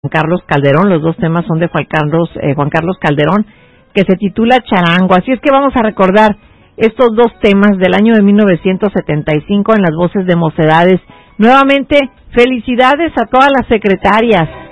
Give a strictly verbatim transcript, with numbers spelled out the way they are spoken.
Juan Carlos Calderón. Los dos temas son de Juan Carlos, eh, Juan Carlos Calderón, que se titula Charango. Así es que vamos a recordar estos dos temas del año de mil novecientos setenta y cinco en las voces de Mocedades. Nuevamente, felicidades a todas las secretarias